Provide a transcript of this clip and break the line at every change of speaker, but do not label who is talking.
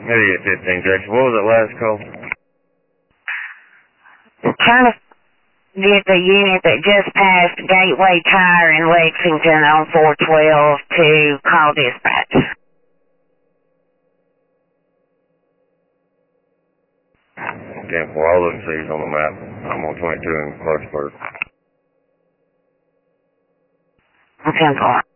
Idiot 15 Jackson. What was that last call?
Trying to get the unit that just passed Gateway Tire in Lexington on 412 to call dispatch.
Okay, well, I'll look and see he's on the map. I'm on 22 in Clarksburg.
Okay,